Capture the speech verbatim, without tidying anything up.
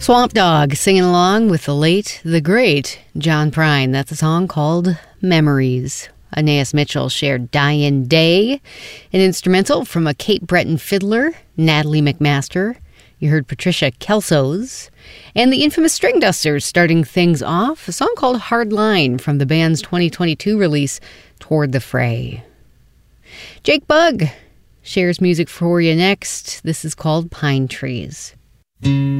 Swamp Dogg singing along with the late, the great John Prine. That's a song called Memories. Anais Mitchell shared Diane Day, an instrumental from a Cape Breton fiddler, Natalie McMaster. You heard Patricia Kelso's, and the infamous String Dusters starting things off, a song called Hard Line from the band's twenty twenty-two release, Toward the Fray. Jake Bugg shares music for you next. This is called Pine Trees.